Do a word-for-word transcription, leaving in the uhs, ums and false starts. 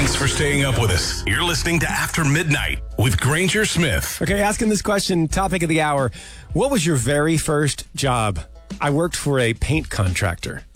Thanks for staying up with us. You're listening to After Midnight with Granger Smith. Okay, asking this question, topic of the hour. What was your very first job? I worked for a paint contractor.